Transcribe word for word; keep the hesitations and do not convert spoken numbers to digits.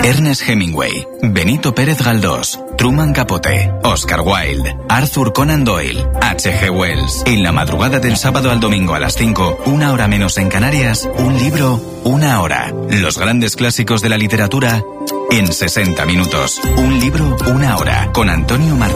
Ernest Hemingway, Benito Pérez Galdós, Truman Capote, Oscar Wilde, Arthur Conan Doyle, H G Wells. En la madrugada del sábado al domingo a las cinco, una hora menos en Canarias, un libro, una hora. Los grandes clásicos de la literatura en sesenta minutos. Un libro, una hora. Con Antonio Martín.